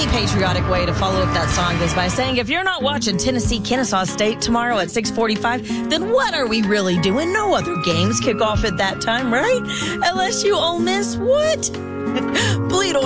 really patriotic way to follow up that song is by saying, if you're not watching Tennessee Kennesaw State tomorrow at 6:45, then what are we really doing? No other games kick off at that time, right? LSU Ole Miss, what? Bleed